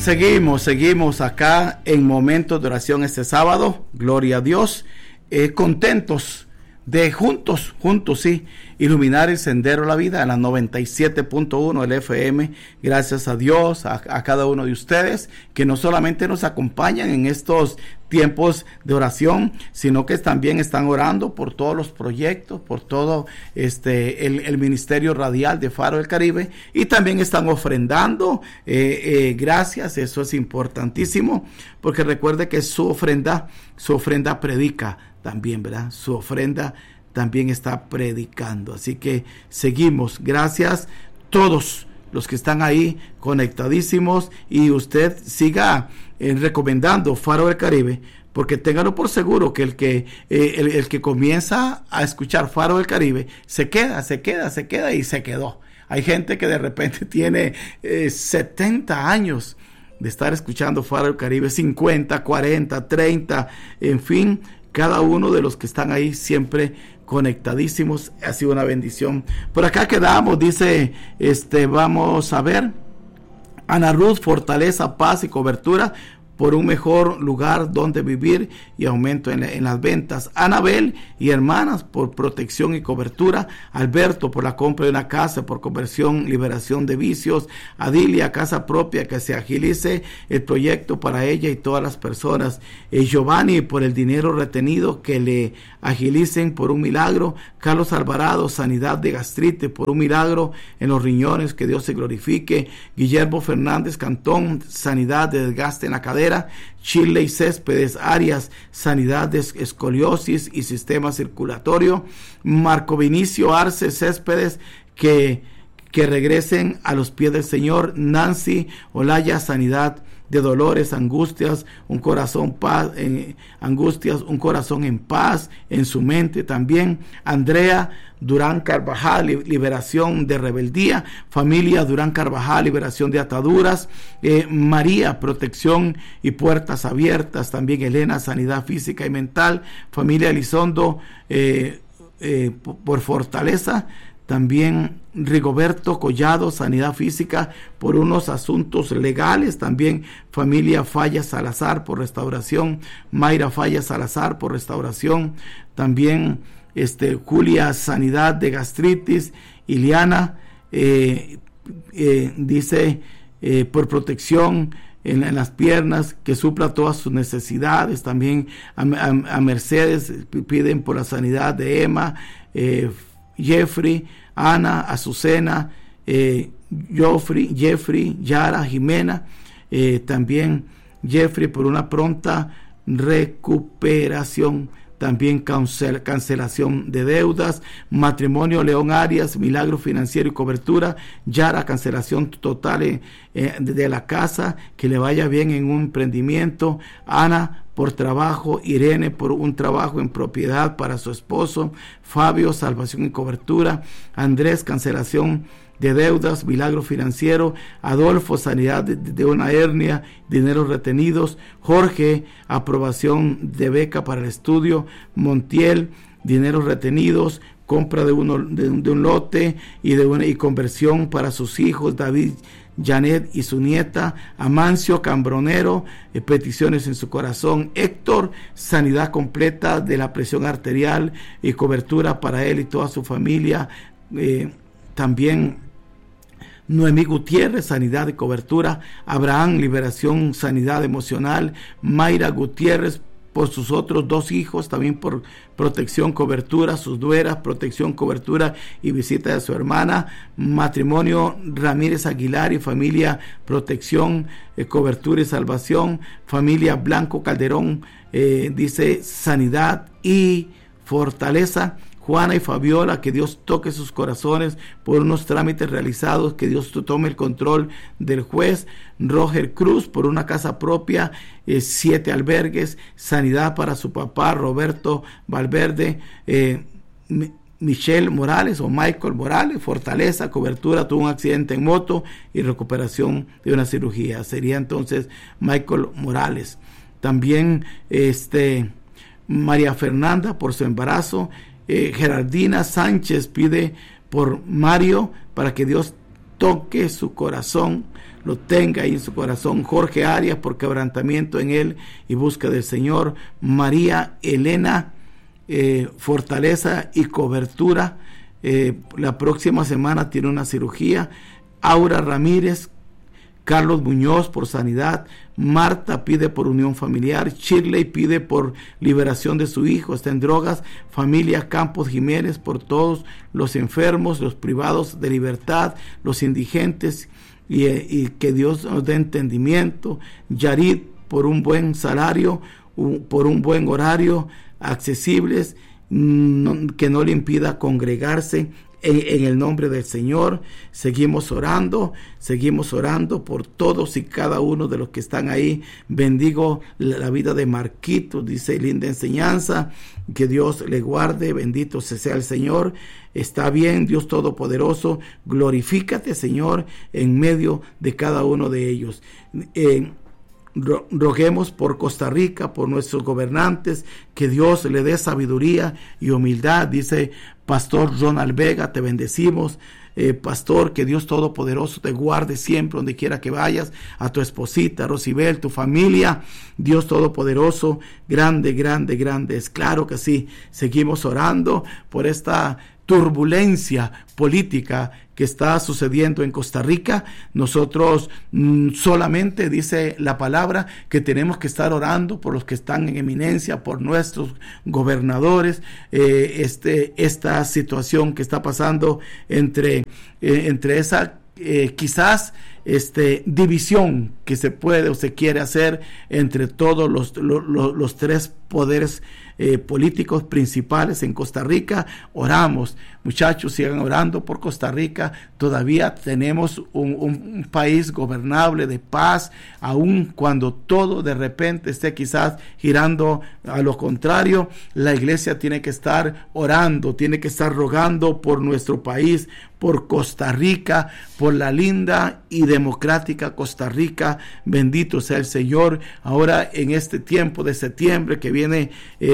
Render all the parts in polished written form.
Seguimos acá en Momentos de Oración este sábado, gloria a Dios, contentos de juntos, sí, iluminar el sendero de la vida en la 97.1 del FM. Gracias a Dios, a cada uno de ustedes que no solamente nos acompañan en estos tiempos de oración, sino que también están orando por todos los proyectos, por todo el ministerio radial de Faro del Caribe, y también están ofrendando. Gracias, eso es importantísimo, porque recuerde que su ofrenda predica también, ¿verdad? Su ofrenda también está predicando. Así que seguimos. Gracias todos los que están ahí conectadísimos, y usted siga recomendando Faro del Caribe, porque téngalo por seguro que el que comienza a escuchar Faro del Caribe se queda y se quedó. Hay gente que de repente tiene 70 años de estar escuchando Faro del Caribe, 50, 40, 30, en fin. Cada uno de los que están ahí siempre conectadísimos, ha sido una bendición. Por acá quedamos, dice, vamos a ver, Ana Ruth, fortaleza, paz y cobertura por un mejor lugar donde vivir y aumento en las ventas. Anabel y hermanas por protección y cobertura. Alberto por la compra de una casa, por conversión, liberación de vicios. Adilia, casa propia, que se agilice el proyecto para ella y todas las personas. Giovanni por el dinero retenido, que le agilicen por un milagro. Carlos Alvarado, sanidad de gastritis por un milagro en los riñones, que Dios se glorifique. Guillermo Fernández Cantón, sanidad de desgaste en la cadera. Shirley Céspedes Arias, sanidad de escoliosis y sistema circulatorio. Marco Vinicio Arce Céspedes, que regresen a los pies del Señor. Nancy Olaya, sanidad de dolores, angustias, un corazón en paz en su mente también. Andrea Durán Carvajal, liberación de rebeldía. Familia Durán Carvajal, liberación de ataduras. María, protección y puertas abiertas. También Elena, sanidad física y mental. Familia Elizondo, por fortaleza. También Rigoberto Collado, sanidad física por unos asuntos legales. También familia Falla Salazar por restauración. Mayra Falla Salazar por restauración. También Julia, sanidad de gastritis. Iliana dice por protección en las piernas, que supla todas sus necesidades. También a Mercedes piden por la sanidad de Emma, Jeffrey, Ana, Azucena, Jeffrey, Yara, Jimena, también Jeffrey por una pronta recuperación. También cancelación de deudas. Matrimonio León Arias, milagro financiero y cobertura. Yara, cancelación total de la casa, que le vaya bien en un emprendimiento. Ana, por trabajo. Irene, por un trabajo en propiedad para su esposo. Fabio, salvación y cobertura. Andrés, cancelación de deudas, milagro financiero. Adolfo, sanidad de una hernia, dineros retenidos. Jorge, aprobación de beca para el estudio. Montiel, dineros retenidos, compra de un lote y conversión para sus hijos. David, Janet y su nieta. Amancio Cambronero, peticiones en su corazón. Héctor, sanidad completa de la presión arterial y cobertura para él y toda su familia. También Noemí Gutiérrez, sanidad y cobertura. Abraham, liberación, sanidad emocional. Mayra Gutiérrez, por sus otros 2 hijos, también por protección, cobertura. Sus nueras, protección, cobertura y visita de su hermana. Matrimonio Ramírez Aguilar y familia, protección, cobertura y salvación. Familia Blanco Calderón, dice sanidad y fortaleza. Juana y Fabiola, que Dios toque sus corazones por unos trámites realizados, que Dios tome el control del juez. Roger Cruz, por una casa propia, 7 albergues, sanidad para su papá. Roberto Valverde, Michelle Morales o Michael Morales, fortaleza, cobertura, tuvo un accidente en moto y recuperación de una cirugía. Sería entonces Michael Morales. También María Fernanda, por su embarazo. Gerardina Sánchez pide por Mario, para que Dios toque su corazón. lo tenga ahí en su corazón. Jorge Arias, por quebrantamiento en él y busca del Señor. María Elena, fortaleza y cobertura. La próxima semana tiene una cirugía. Aura Ramírez, Carlos Muñoz por sanidad. Marta pide por unión familiar. Shirley pide por liberación de su hijo, está en drogas. Familia Campos Jiménez por todos los enfermos, los privados de libertad, los indigentes, y que Dios nos dé entendimiento. Yarid por un buen salario, por un buen horario, accesibles, que no le impida congregarse en el nombre del Señor. Seguimos orando por todos y cada uno de los que están ahí. Bendigo la vida de Marquito, dice, linda enseñanza, que Dios le guarde, bendito sea el Señor. Está bien, Dios Todopoderoso, glorifícate, Señor, en medio de cada uno de ellos. Roguemos por Costa Rica, por nuestros gobernantes, que Dios le dé sabiduría y humildad. Dice Pastor Ronald Vega, te bendecimos. Pastor, que Dios Todopoderoso te guarde siempre donde quiera que vayas. A tu esposita Rosibel, tu familia, Dios Todopoderoso, grande, grande, grande. Es claro que sí. Seguimos orando por esta turbulencia política que está sucediendo en Costa Rica. Nosotros solamente dice la palabra que tenemos que estar orando por los que están en eminencia, por nuestros gobernadores. Esta situación que está pasando entre esa quizás división que se puede o se quiere hacer entre todos los tres poderes políticos principales en Costa Rica. Oramos, muchachos, sigan orando por Costa Rica. Todavía tenemos un país gobernable de paz, aun cuando todo de repente esté quizás girando a lo contrario. La iglesia tiene que estar orando, tiene que estar rogando por nuestro país, por Costa Rica, por la linda y democrática Costa Rica. Bendito sea el Señor. Ahora en este tiempo de septiembre que viene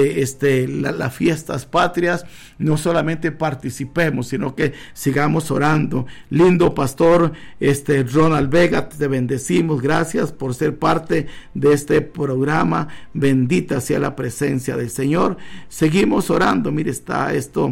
las fiestas patrias, no solamente participemos, sino que sigamos orando. Lindo pastor Ronald Vega, te bendecimos. Gracias por ser parte de este programa. Bendita sea la presencia del Señor. Seguimos orando. Mire, está esto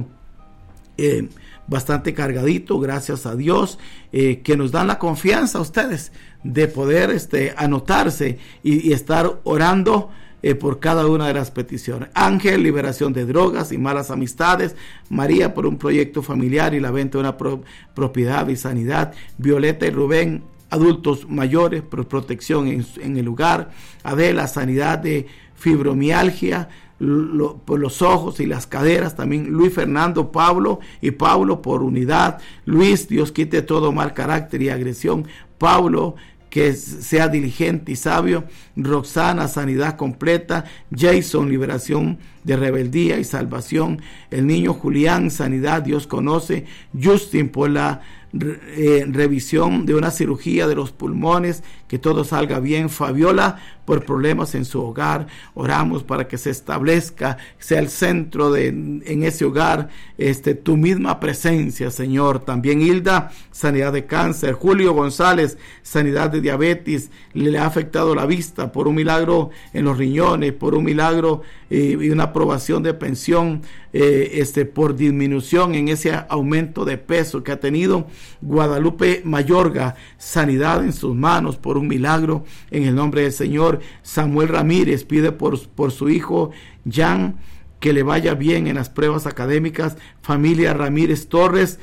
bastante cargadito, gracias a Dios, que nos dan la confianza a ustedes de poder anotarse y estar orando por cada una de las peticiones. Ángel, liberación de drogas y malas amistades. María, por un proyecto familiar y la venta de una propiedad y sanidad. Violeta y Rubén, adultos mayores, por protección en el lugar. Adela, sanidad de fibromialgia, por los ojos y las caderas. También Luis Fernando, Pablo por unidad. Luis, Dios quite todo mal carácter y agresión. Pablo, que sea diligente y sabio. Roxana, sanidad completa. Jason, liberación de rebeldía y salvación. El niño Julián, sanidad, Dios conoce. Justin, por la revisión de una cirugía de los pulmones, que todo salga bien. Fabiola, por problemas en su hogar. Oramos para que se establezca, sea el centro en ese hogar, tu misma presencia, Señor. También Hilda, sanidad de cáncer. Julio González, sanidad de diabetes, le ha afectado la vista, por un milagro en los riñones, por un milagro y una aprobación de pensión, por disminución en ese aumento de peso que ha tenido. Guadalupe Mayorga, sanidad en sus manos, por un milagro en el nombre del Señor. Samuel Ramírez pide por su hijo Jan, que le vaya bien en las pruebas académicas. Familia Ramírez Torres,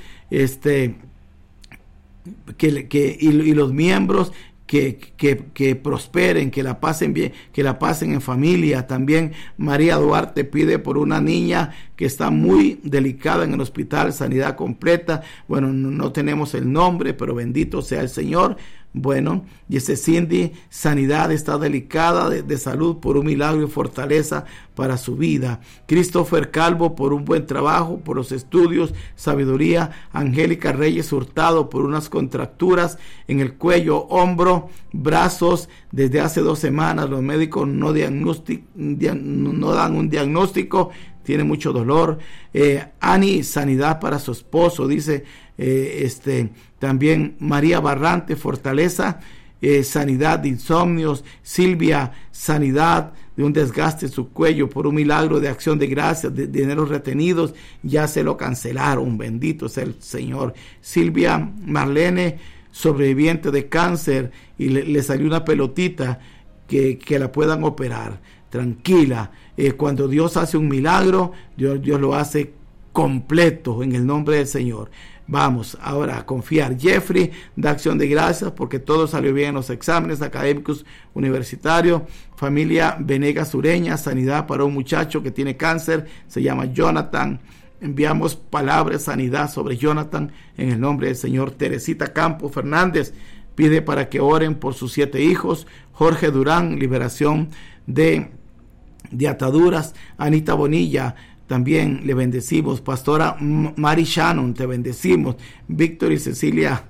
y los miembros que prosperen, que la pasen bien, que la pasen en familia. También María Duarte pide por una niña que está muy delicada en el hospital, sanidad completa. Bueno, no tenemos el nombre, pero bendito sea el Señor. Bueno, dice Cindy, sanidad, está delicada de salud, por un milagro y fortaleza para su vida. Christopher Calvo, por un buen trabajo, por los estudios, sabiduría. Angélica Reyes Hurtado, por unas contracturas en el cuello, hombro, brazos. Desde hace 2 semanas los médicos no dan un diagnóstico, tiene mucho dolor. Ani, sanidad para su esposo, dice. También María Barrante, fortaleza sanidad de insomnios. Silvia, sanidad de un desgaste en su cuello por un milagro de acción de gracias, de dineros retenidos, ya se lo cancelaron, bendito sea el Señor. Silvia Marlene, sobreviviente de cáncer, y le salió una pelotita, que la puedan operar. Tranquila, cuando Dios hace un milagro, Dios lo hace completo en el nombre del Señor. Vamos ahora a confiar. Jeffrey, da acción de gracias porque todo salió bien en los exámenes académicos universitarios. Familia Venegas Ureña, sanidad para un muchacho que tiene cáncer, se llama Jonathan. Enviamos palabra de sanidad sobre Jonathan en el nombre del Señor. Teresita Campos Fernández pide para que oren por sus 7 hijos. Jorge Durán, liberación de ataduras. Anita Bonilla, también le bendecimos. Pastora Mary Shannon, te bendecimos. Víctor y Cecilia,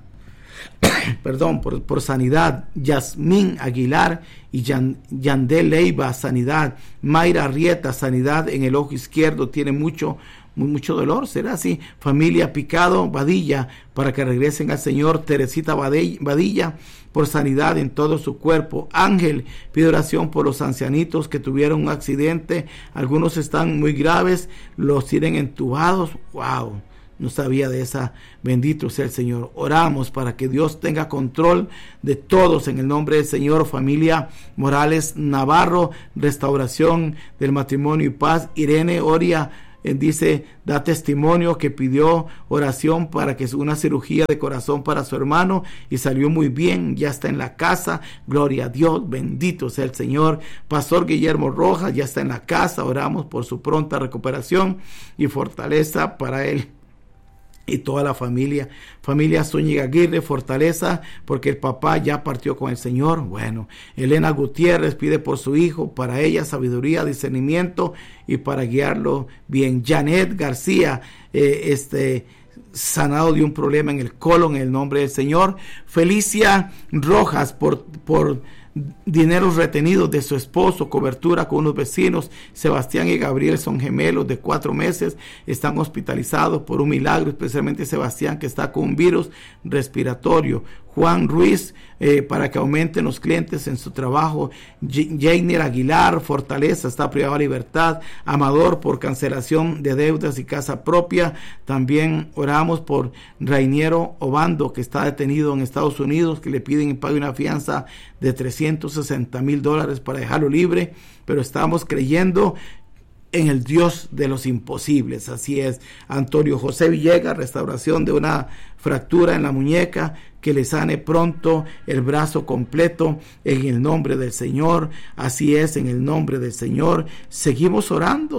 perdón, por sanidad. Yasmín Aguilar y Yandel Leiva, sanidad. Mayra Arrieta, sanidad en el ojo izquierdo, tiene mucho dolor, será así. Familia Picado Badilla, para que regresen al Señor. Teresita Badilla, por sanidad en todo su cuerpo. Ángel pide oración por los ancianitos que tuvieron un accidente, algunos están muy graves, los tienen entubados. Wow, no sabía de esa. Bendito sea el Señor. Oramos para que Dios tenga control de todos en el nombre del Señor. Familia Morales Navarro, restauración del matrimonio y paz. Irene Oria dice, da testimonio que pidió oración para que una cirugía de corazón para su hermano y salió muy bien, ya está en la casa, gloria a Dios, bendito sea el Señor. Pastor Guillermo Rojas ya está en la casa, oramos por su pronta recuperación y fortaleza para él y toda la familia. Familia Zúñiga Aguirre, fortaleza porque el papá ya partió con el Señor. Bueno, Elena Gutiérrez pide por su hijo, para ella sabiduría, discernimiento y para guiarlo bien. Janet García, sanado de un problema en el colon en el nombre del Señor. Felicia Rojas, por dineros retenidos de su esposo, cobertura con unos vecinos. Sebastián y Gabriel son gemelos de 4 meses, están hospitalizados por un milagro, especialmente Sebastián, que está con un virus respiratorio. Juan Ruiz, para que aumenten los clientes en su trabajo. Jainer Aguilar, fortaleza, está privado de libertad. Amador, por cancelación de deudas y casa propia. También oramos por Rainiero Obando, que está detenido en Estados Unidos, que le piden que pague una fianza de $360,000 para dejarlo libre, pero estamos creyendo en el Dios de los imposibles. Así es. Antonio José Villegas, restauración de una fractura en la muñeca, que le sane pronto el brazo completo en el nombre del Señor. Así es, en el nombre del Señor. Seguimos orando,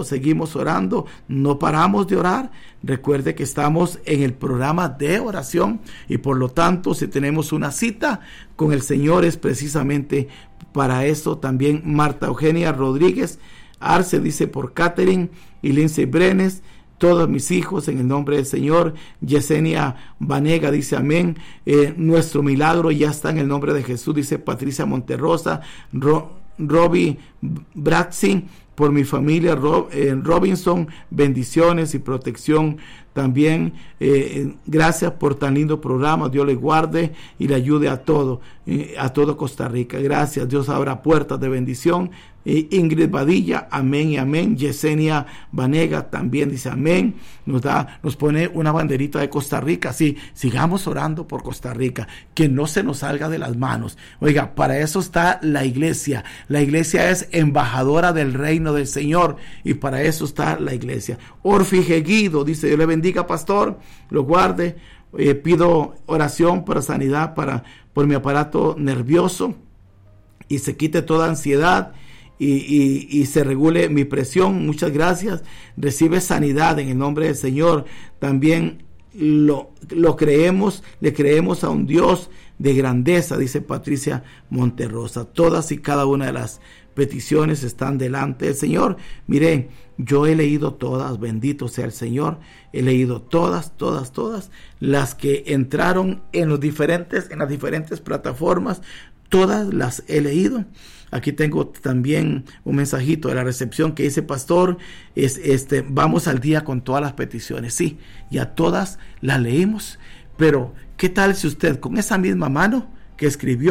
no paramos de orar. Recuerde que estamos en el programa de oración y por lo tanto, si tenemos una cita con el Señor, es precisamente para eso. También Marta Eugenia Rodríguez Arce dice por Catherine y Lindsay Brenes, todos mis hijos en el nombre del Señor. Yesenia Vanega dice amén, nuestro milagro ya está en el nombre de Jesús, dice Patricia Monterrosa. Robbie Bratzi, por mi familia Robinson, bendiciones y protección también. Gracias por tan lindo programa, Dios le guarde y le ayude a todo Costa Rica. Gracias, Dios abra puertas de bendición. Ingrid Badilla, amén y amén. Yesenia Vanega también dice amén. Nos pone una banderita de Costa Rica. Sí, sigamos orando por Costa Rica, que no se nos salga de las manos. Oiga, para eso está la iglesia. La iglesia es embajadora del reino del Señor y para eso está la iglesia. Orfi Guido dice, Dios le bendiga, pastor, lo guarde. Pido oración para sanidad por mi aparato nervioso y se quite toda ansiedad y se regule mi presión. Muchas gracias. Recibe sanidad en el nombre del Señor. También lo creemos, le creemos a un Dios de grandeza, dice Patricia Monterrosa. Todas y cada una de las peticiones están delante del Señor. Miren, yo he leído todas, bendito sea el Señor. He leído todas las que entraron en las diferentes plataformas. Todas las he leído. Aquí tengo también un mensajito de la recepción que dice, pastor, vamos al día con todas las peticiones. Sí, ya todas las leímos, pero ¿qué tal si usted con esa misma mano que escribió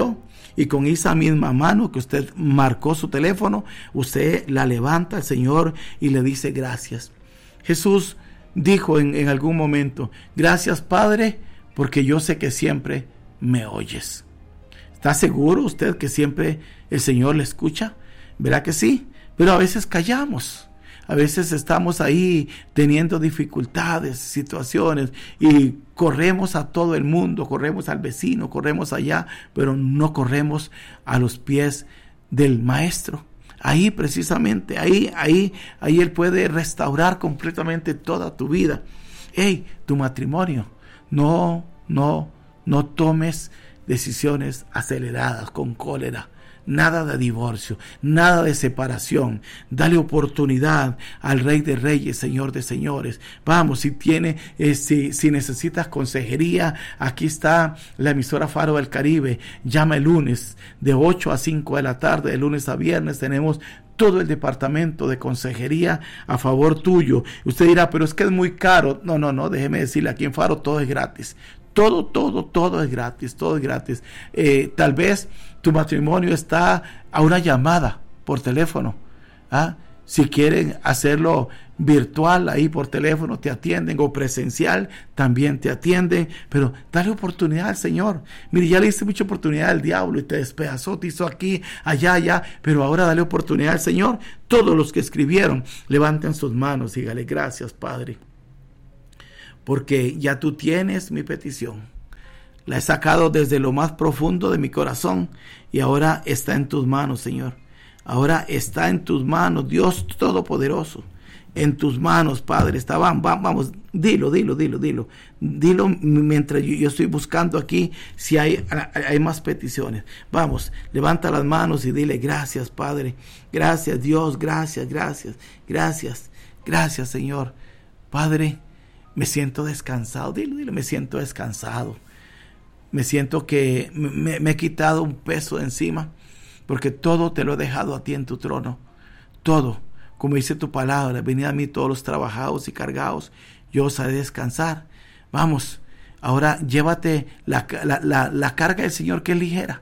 Y con esa misma mano que usted marcó su teléfono, usted la levanta al Señor y le dice gracias. Jesús dijo en algún momento, gracias Padre, porque yo sé que siempre me oyes. ¿Está seguro usted que siempre el Señor le escucha? ¿Verá que sí? Pero a veces callamos. A veces estamos ahí teniendo dificultades, situaciones, y corremos a todo el mundo, corremos al vecino, corremos allá, pero no corremos a los pies del Maestro. Ahí precisamente, ahí Él puede restaurar completamente toda tu vida. Hey, tu matrimonio, no tomes decisiones aceleradas con cólera. Nada de divorcio, nada de separación. Dale oportunidad al Rey de Reyes, Señor de Señores. Vamos, si necesitas consejería, aquí está la emisora Faro del Caribe. Llama el lunes de 8 a 5 de la tarde, de lunes a viernes. Tenemos todo el departamento de consejería a favor tuyo. Usted dirá, pero es que es muy caro. No, déjeme decirle, aquí en Faro todo es gratis. Todo es gratis, todo es gratis. Tal vez tu matrimonio está a una llamada por teléfono. Si quieren hacerlo virtual, ahí por teléfono te atienden, o presencial también te atienden, pero dale oportunidad al Señor. Mire, ya le diste mucha oportunidad al diablo y te despedazó, te hizo aquí, allá, pero ahora dale oportunidad al Señor. Todos los que escribieron, levanten sus manos, dígale gracias Padre, porque ya tú tienes mi petición. La he sacado desde lo más profundo de mi corazón y ahora está en tus manos, Señor. Ahora está en tus manos, Dios Todopoderoso. En tus manos, Padre, está. Vamos, dilo mientras yo estoy buscando aquí si hay más peticiones. Vamos, levanta las manos y dile gracias, Padre. Gracias, Dios, gracias, Señor. Padre, me siento descansado. Dilo, me siento descansado. Me siento que me he quitado un peso de encima, porque todo te lo he dejado a ti en tu trono. Todo, como dice tu palabra, venid a mí todos los trabajados y cargados, yo os haré descansar. Vamos, ahora llévate la carga del Señor, que es ligera.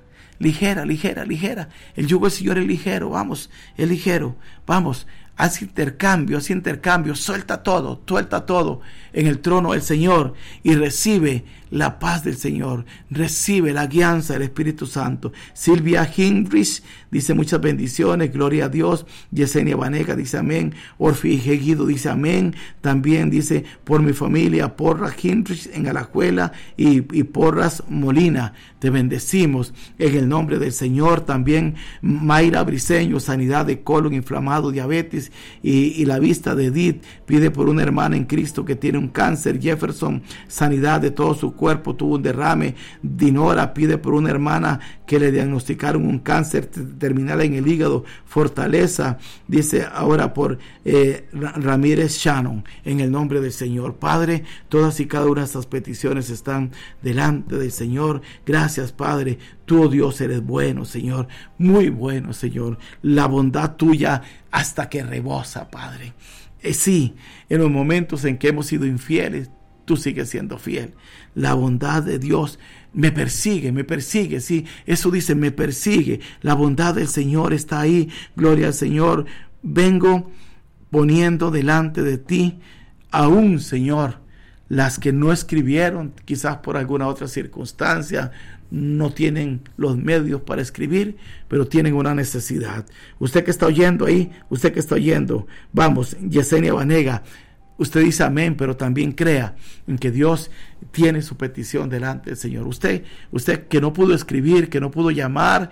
El yugo del Señor es ligero, vamos, es ligero. Vamos, haz intercambio, suelta todo en el trono del Señor y recibe la paz del Señor, recibe la guianza del Espíritu Santo. Silvia Hindrich dice muchas bendiciones, gloria a Dios. Yesenia Vanega dice amén. Orfi Guido dice amén. También dice por mi familia, Porras Hindrich en Alajuela y Porras Molina, te bendecimos en el nombre del Señor. También Mayra Briceño, sanidad de colon inflamado, diabetes y la vista de Edith, pide por una hermana en Cristo que tiene un cáncer. Jefferson, sanidad de todo su cuerpo, tuvo un derrame. Dinora pide por una hermana que le diagnosticaron un cáncer terminal en el hígado. Fortaleza, dice ahora por Ramírez Shannon, en el nombre del Señor. Padre, todas y cada una de estas peticiones están delante del Señor. Gracias, Padre. Tú, Dios, eres bueno, Señor, muy bueno, Señor. La bondad tuya hasta que rebosa, Padre. Sí, en los momentos en que hemos sido infieles, tú sigues siendo fiel. La bondad de Dios me persigue, sí, eso dice, me persigue. La bondad del Señor está ahí, gloria al Señor. Vengo poniendo delante de ti aún, Señor, las que no escribieron, quizás por alguna otra circunstancia, no tienen los medios para escribir, pero tienen una necesidad. Usted que está oyendo ahí, vamos, Yesenia Vanega, usted dice amén, pero también crea en que Dios tiene su petición delante del Señor. Usted que no pudo escribir, que no pudo llamar,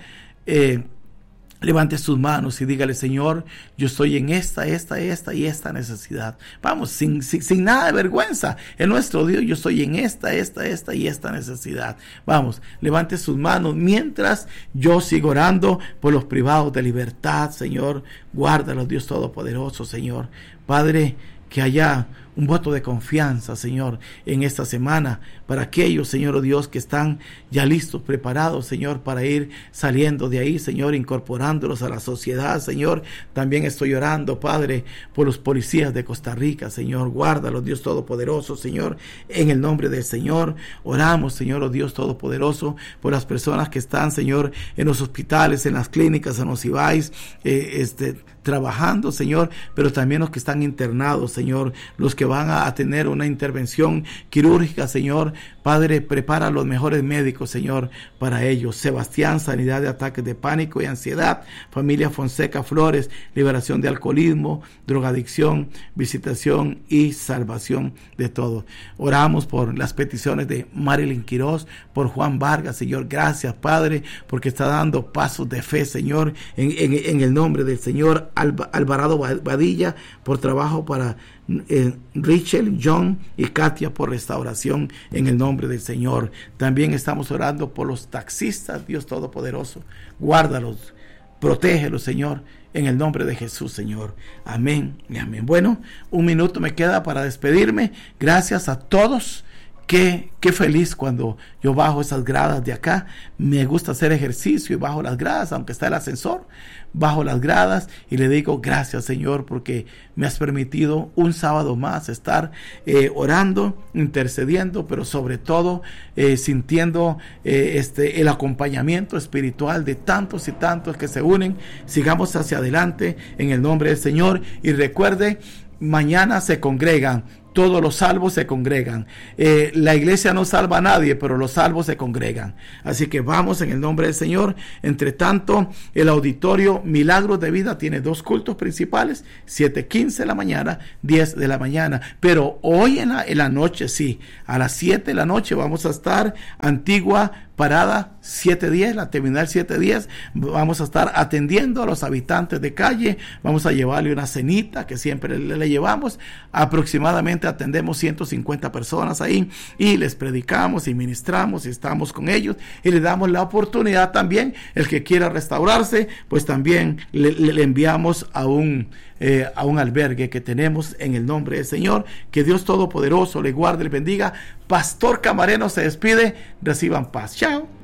levante sus manos y dígale, Señor, yo estoy en esta y esta necesidad. Vamos, sin nada de vergüenza. En nuestro Dios, yo estoy en esta y esta necesidad. Vamos, levante sus manos mientras yo sigo orando por los privados de libertad, Señor. Guárdalos, Dios Todopoderoso, Señor. Padre, que haya un voto de confianza, Señor, en esta semana, para aquellos, Señor, oh Dios, que están ya listos, preparados, Señor, para ir saliendo de ahí, Señor, incorporándolos a la sociedad, Señor. También estoy orando, Padre, por los policías de Costa Rica, Señor. Guárdalos, Dios Todopoderoso, Señor, en el nombre del Señor. Oramos, Señor, oh Dios Todopoderoso, por las personas que están, Señor, en los hospitales, en las clínicas, en los IVAIs, trabajando, Señor, pero también los que están internados, Señor, los que van a tener una intervención quirúrgica, Señor. Padre, prepara a los mejores médicos, Señor, para ellos. Sebastián, sanidad de ataques de pánico y ansiedad. Familia Fonseca Flores, liberación de alcoholismo, drogadicción, visitación y salvación de todo. Oramos por las peticiones de Marilyn Quiroz, por Juan Vargas, Señor. Gracias, Padre, porque está dando pasos de fe, Señor, en el nombre del Señor. Alvarado Badilla, por trabajo para Rachel, John y Katia, por restauración en el nombre del Señor. También estamos orando por los taxistas, Dios Todopoderoso. Guárdalos, protégelos, Señor, en el nombre de Jesús, Señor. Amén y amén. Bueno, un minuto me queda para despedirme. Gracias a todos. Qué feliz cuando yo bajo esas gradas de acá. Me gusta hacer ejercicio y bajo las gradas, aunque está el ascensor, bajo las gradas y le digo gracias, Señor, porque me has permitido un sábado más estar orando, intercediendo, pero sobre todo sintiendo el acompañamiento espiritual de tantos y tantos que se unen. Sigamos hacia adelante en el nombre del Señor y recuerde, mañana se congregan. Todos los salvos se congregan. La iglesia no salva a nadie, pero los salvos se congregan. Así que vamos en el nombre del Señor. Entre tanto, el auditorio Milagros de Vida tiene 2 cultos principales, 7:15 de la mañana, 10 de la mañana. Pero hoy en la noche, sí, a las 7 de la noche vamos a estar Antigua Parada 710, la terminal 710. Vamos a estar atendiendo a los habitantes de calle. Vamos a llevarle una cenita que siempre le llevamos. Aproximadamente atendemos 150 personas ahí y les predicamos y ministramos y estamos con ellos y le damos la oportunidad también. El que quiera restaurarse, pues también le enviamos a un albergue que tenemos en el nombre del Señor. Que Dios Todopoderoso le guarde y le bendiga. Pastor Camareno se despide. Reciban paz. Chao.